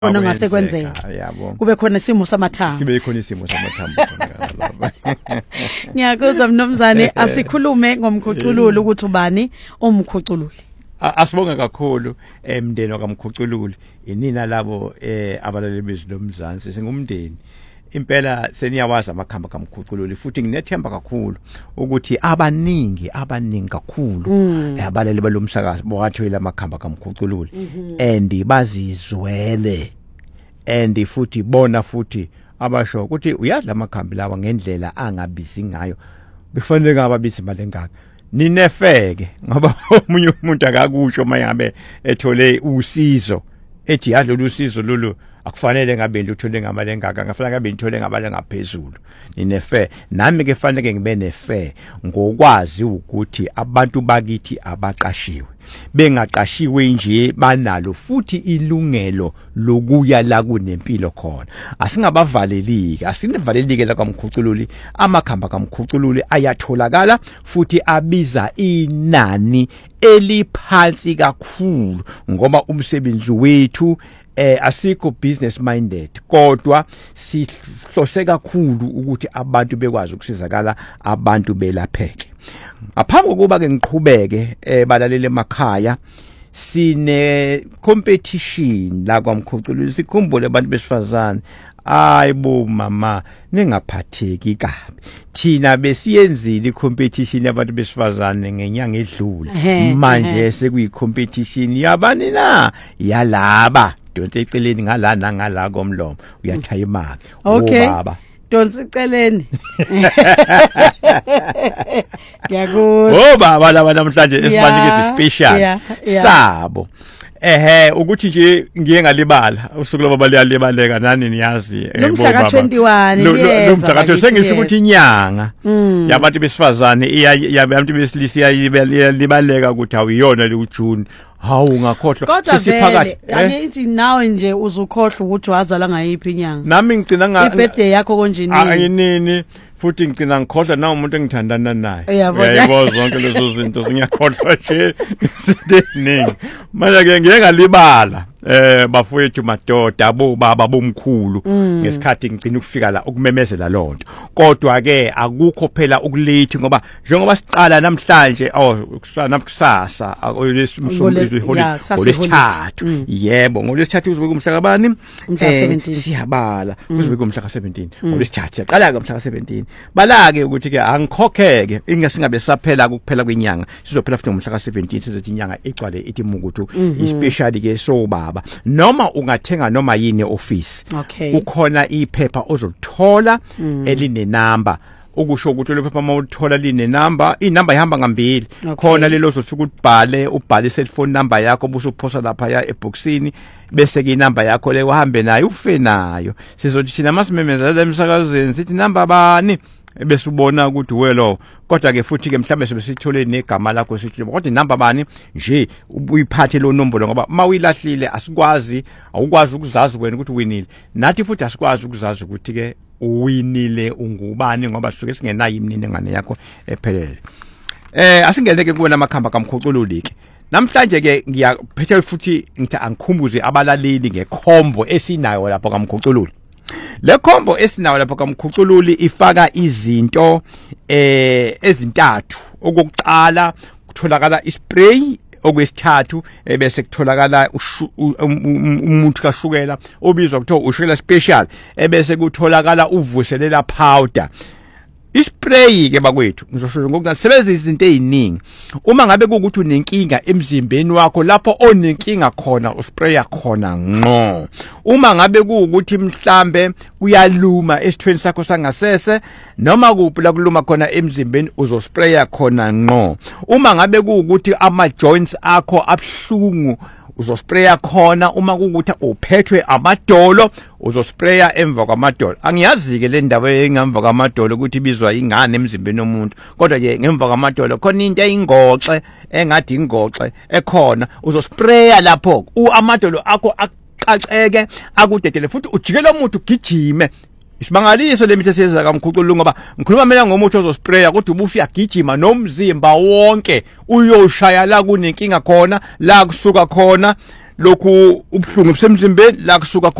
khona ngase kwenzeka yabo kube khona isimo samathambo sibe khona isimo samathambo ngiyakuzwa mnomzane asikhulume ngomkhucululo ukuthi ubani omkhucululi asibonga kakhulu emndeni wakamkhucululi inina labo abalali bezwi lomzansi singumndeni impela seniyawazi amakhamba kamkhucululi futhi nginethemba kakhulu ukuthi abaningi kakhulu abalali balomsakazo bowathola amakhamba kamkhucululi and bazizwele and futhi bona futhi abasho ukuthi uyazi lamakhambi lawa ngendlela angabizi ngayo kufanele ngababizi imali engaka ninefeke ngoba umunye umuntu akakusho mayabe ethole usizo ethi yadlo lusizo lolu akufanele ngabe luthole ngamali engaka ngafanele ngabe ngithole ngamali ngaphezulu ninefe nami ke fanele ngibe nefe ngokwazi ukuthi abantu bakithi abaqashiwe bengaqashiwe nje banalo futhi ilungelo lokuya la kunempilo khona asingabavaleliki asinivalelike la kamkhucululi amakhamba kamkhucululi ayatholakala futhi abiza inani eliphansi kakhulu ngoba umsebenzi wethu asikho business minded kodwa sihlose kakhulu ukuthi abantu bekwazi ukusizakala abantu belapheke ngaphambi kokuba ke ngiqhubeke balalele emakhaya sine competition la kwamkhucululi sikhumbule abantu besifazane ayibo mama ningaphatheki kabi thina besiyenzile icompetition yabantu besifazane ngenyanga edlule manje sekuyi competition yabani na yalaba donse eceleni ngala nangala komlomo uyathaya imali baba donse eceleni ngiyakuzwa baba laba namhlanje esibanikeze special sabo ukuthi nje ngiye ngalibala usuku loba balibaleka nani niyazi mhla ka 21 lo mhla ka 20 sengisho ukuthi inyanga yabantu besifazane yabantu besilisa iyalibaleka ukuthi awuyona le uJune hawu ngakhohlwa sisiphakathi angithi nawe nje uzukhohlwa ukuthi wazala ngayiphi inyanga nami ngicina ibirthday yakho konjini ayinini futhi ngicina ngikhohlwa nawe umuntu engithandana naye uyayibona zonke lezo zinto singiyakhohlwa nje sideningi manje ke ngeke ngalibala bafowethu madoda abobaba bomkhulu ngesikhathi ngicina ukufika la ukumemezela lonto kodwa ke akukho phela ukulate ngoba njengoba siqala namhlanje kusasa ngolesithathu yebo ngolesithathu kuzobeka umhla kabani siyabala kuzobeka umhla ka17 ngolesithathu siyaqala ke umhla ka17 balake ukuthi ke angikhokheke ingasingabe saphela kuphela kwenyanga sizophela futhi ngomhla ka17 sizothi inyanga igcwale ithi mukuthu especially ke sobaba noma ungathenga noma yini office ukhona iphepha ozolithola eline number ukusho ukuthi lo phepha mawuthola line number inamba ihamba ngambili khona lelo uzofika ubhale cellphone number yakho busuphosa lapha ya eboxini bese ke inamba yakho le uhambe nayo ufe nayo sizothi thina masimemezela emsakazweni sithi number bani bese ubona ukuthi welo kodwa ke futhi ke mhlambe sebesithole negama lakho sithi kodwa inamba bani nje uyiphathe lo nombolo ngoba mawilahlile asikwazi awukwazi ukuzazi wena ukuthi winile nathi futhi asikwazi ukuzazi ukuthi ke uwinile ungubani ngoba sisuke singenayo imininingane yakho ephelele asingeleke kuwena amakhamba kamkhucululi ke namhlanje ke ngiyaphethe futhi ngithi angikhumbuze abalaleli ngekhombo esinayo lapha kamkhucululi le khombo esinayo lapha kamkhucululi ifaka izinto ezintathu okokuqala kutholakala ispray okwesithathu bese kutholakala umuntu kashukela obizwa kuthiwa ushukela special bese kutholakala uvuselela powder ispray ke bakwethu ngizosho ngokusebenzisa izinto eziningi uma ngabe ukuthi unenkinga emzimbeni wakho lapho onenkinga khona uspraya khona ngqo uma ngabe ukuthi mhlambe kuyaluma esithweni sakho sangasese noma kuphi la kuluma khona emzimbeni uzospraya khona ngqo uma ngabe ukuthi ama joints akho abhlungu uzospraya khona uma ukuthi uphethwe amadolo uzospraya emva kwamadolo angiyazi ke le ndaba engemva kwamadolo ukuthi ibizwa ingane emzimbeni womuntu kodwa ke ngemva kwamadolo khona into eyingoxe engathi ingoxe ekhona uzospraya lapho amadolo akho aqaceke akudedele futhi ujikela umuntu ugijime isibangaliso lemithi siyeza kamkhucululi ngoba ngikhuluma mina ngomuthi ozospraya kodwa ubuthi uyagijima nomzimba wonke uyoshaya la kunenkinga khona la kusuka khona lokhu ubhlungu busemzimbeni la kusuka